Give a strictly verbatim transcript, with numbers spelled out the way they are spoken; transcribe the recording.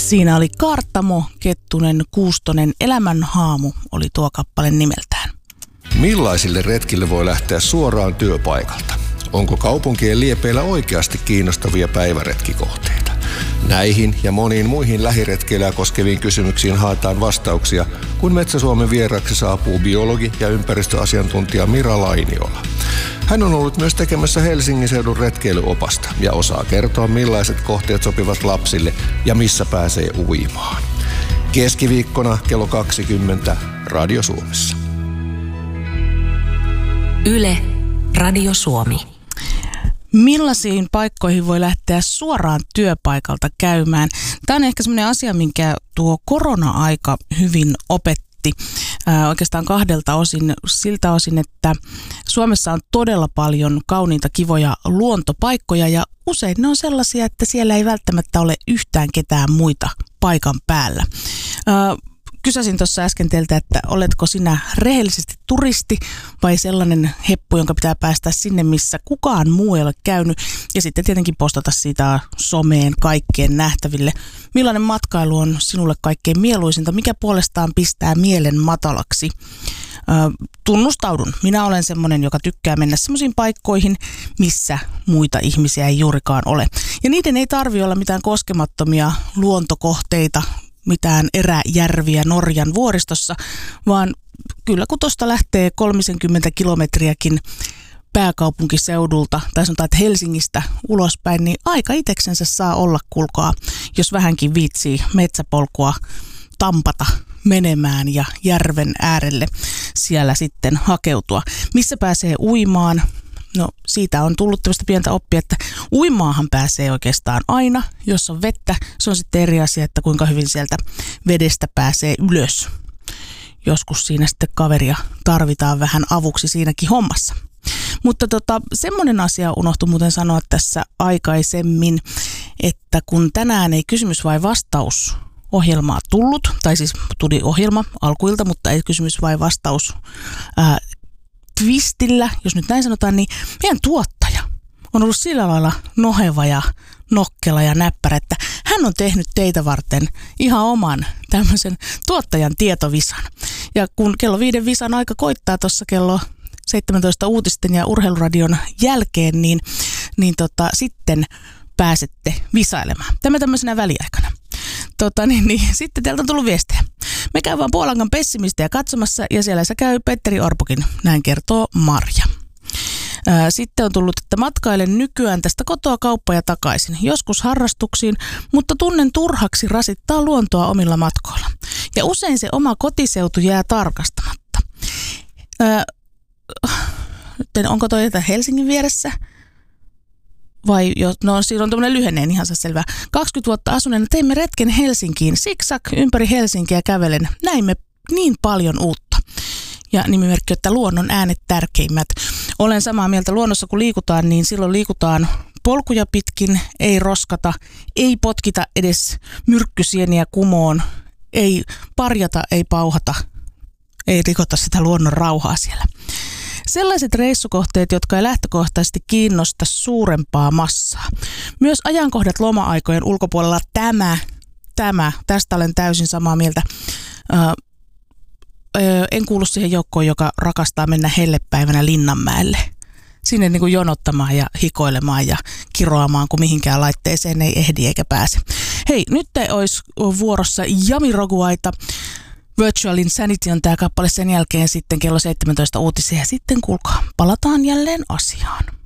Siinä oli Kaartamo, Kettunen, Kuustonen, Elämän haamu oli tuo kappale nimeltään. Millaisille retkille voi lähteä suoraan työpaikalta? Onko kaupunkien liepeillä oikeasti kiinnostavia päiväretkikohteita? Näihin ja moniin muihin lähiretkeilyä koskeviin kysymyksiin haetaan vastauksia, kun Metsä-Suomen vieraksi saapuu biologi ja ympäristöasiantuntija Mira Lainiola. Hän on ollut myös tekemässä Helsingin seudun retkeilyopasta ja osaa kertoa, millaiset kohteet sopivat lapsille ja missä pääsee uimaan. Keskiviikkona kello kaksikymmentä Radio Suomessa. Yle, Radio Suomi. Millaisiin paikkoihin voi lähteä suoraan työpaikalta käymään? Tämä on ehkä semmoinen asia, minkä tuo korona-aika hyvin opetti. Ää, oikeastaan kahdelta osin. Siltä osin, että Suomessa on todella paljon kauniita, kivoja luontopaikkoja ja usein ne on sellaisia, että siellä ei välttämättä ole yhtään ketään muita paikan päällä. Ää, Kysäsin tuossa äsken teiltä, että oletko sinä rehellisesti turisti vai sellainen heppu, jonka pitää päästä sinne, missä kukaan muu ei ole käynyt. Ja sitten tietenkin postata siitä someen kaikkeen nähtäville. Millainen matkailu on sinulle kaikkein mieluisinta? Mikä puolestaan pistää mielen matalaksi? Ö, tunnustaudun. Minä olen semmoinen, joka tykkää mennä semmoisiin paikkoihin, missä muita ihmisiä ei juurikaan ole. Ja niiden ei tarvitse olla mitään koskemattomia luontokohteita, mitään eräjärviä Norjan vuoristossa, vaan kyllä kun tuosta lähtee kolmekymmentä kilometriäkin pääkaupunkiseudulta, tai sanotaan, että Helsingistä ulospäin, niin aika iteksensä saa olla, kuulkaa, jos vähänkin viitsii metsäpolkua tampata menemään ja järven äärelle siellä sitten hakeutua. Missä pääsee uimaan? No siitä on tullut tämmöistä pientä oppia, että uimaahan pääsee oikeastaan aina, jos on vettä. Se on sitten eri asia, että kuinka hyvin sieltä vedestä pääsee ylös. Joskus siinä sitten kaveria tarvitaan vähän avuksi siinäkin hommassa. Mutta tota, semmoinen asia unohtui muuten sanoa tässä aikaisemmin, että kun tänään ei kysymys vai vastaus ohjelmaa tullut, tai siis tuli ohjelma alkuilta, mutta ei kysymys vai vastaus ää, twistillä, jos nyt näin sanotaan, niin meidän tuottaja on ollut sillä lailla noheva ja nokkela ja näppärä, että hän on tehnyt teitä varten ihan oman tämmöisen tuottajan tietovisan. Ja kun kello viiden visan aika koittaa tuossa kello seitsemäntoista uutisten ja urheiluradion jälkeen, niin, niin tota, sitten pääsette visailemaan. Tämä tämmöisenä väliaikana. Tota, niin, niin, sitten teiltä on tullut viestejä. Me käydään Puolangan pessimistejä katsomassa ja siellä se käy Petteri Orpokin, näin kertoo Marja. Sitten on tullut, että matkailen nykyään tästä kotoa kauppa ja takaisin, joskus harrastuksiin, mutta tunnen turhaksi rasittaa luontoa omilla matkoilla. Ja usein se oma kotiseutu jää tarkastamatta. Öö, onko toi jotain Helsingin vieressä? Vai jo, no siinä on tämmöinen lyhenneen ihan selvä. kaksikymmentä vuotta asuneena teimme retken Helsinkiin, siksak ympäri Helsinkiä kävelen. Näimme niin paljon uutta. Ja nimimerkki, että luonnon äänet tärkeimmät. Olen samaa mieltä, luonnossa kun liikutaan, niin silloin liikutaan polkuja pitkin, ei roskata, ei potkita edes myrkkysieniä kumoon, ei parjata, ei pauhata, ei rikota sitä luonnon rauhaa siellä. Sellaiset reissukohteet, jotka ei lähtökohtaisesti kiinnosta suurempaa massaa. Myös ajankohdat loma-aikojen ulkopuolella tämä, tämä, tästä olen täysin samaa mieltä. Ö, ö, en kuulu siihen joukkoon, joka rakastaa mennä hellepäivänä Linnanmäelle. Sinne niin kuin jonottamaan ja hikoilemaan ja kiroamaan, kun mihinkään laitteeseen ei ehdi eikä pääse. Hei, nyt olisi vuorossa Jami Roguaita. Virtual Insanity on tämä kappale, sen jälkeen sitten kello seitsemäntoista uutisia ja sitten kuulkaa, palataan jälleen asiaan.